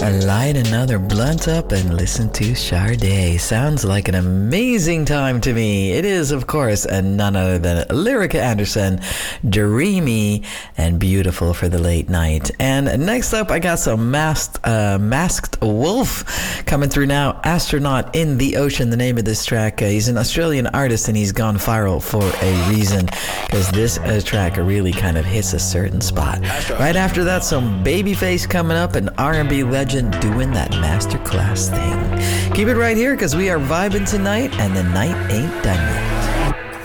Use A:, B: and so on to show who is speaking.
A: Light another blunt up and listen to Sade. Sounds like an amazing time to me. It is, of course, and none other than Lyrica Anderson, Dreamy and Beautiful for the late night. And next up, I got some Masked Wolf coming through now. Astronaut in the Ocean, the name of this track. He's an Australian artist and he's gone viral for a reason, because this track really kind of hits a certain spot. Right after that, some Babyface coming up, an R&B legend doing that masterclass thing. Keep it right here, because we are vibing tonight and the night ain't done yet.